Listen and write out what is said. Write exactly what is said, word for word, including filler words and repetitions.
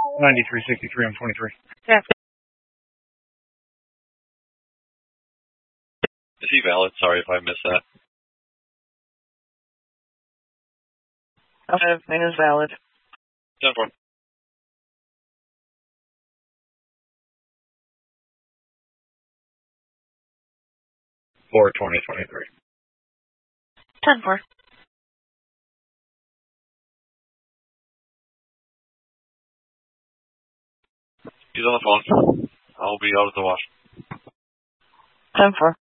ninety-three sixty-three on twenty-three. Yeah. Is he valid? Sorry if I missed that. Everything is valid. ten four. four twenty twenty-three. ten four. He's on the phone. I'll be out at the wash. ten four.